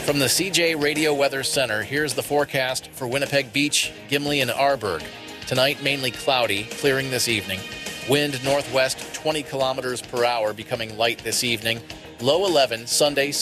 From the CJ Radio Weather Center, here's the forecast for Winnipeg Beach, Gimli, and Arborg. Tonight, mainly cloudy, clearing this evening. Wind northwest 20 kilometers per hour, becoming light this evening. Low 11 Sunday.